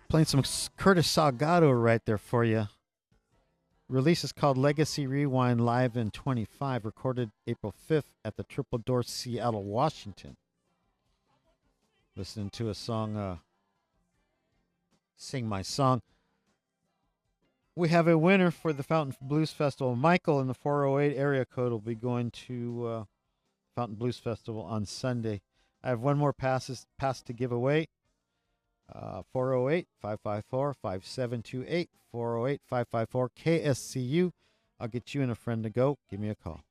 Playing some Curtis Salgado right there for you. Release is called Legacy Rewind Live in 25, recorded April 5th at the Triple Door, Seattle, Washington. Listening to a song, Sing My Song. We have a winner for the Fountain Blues Festival. Michael in the 408 area code will be going to Fountain Blues Festival on Sunday. I have one more pass to give away. 408-554-5728, 408-554-KSCU. I'll get you and a friend to go. Give me a call.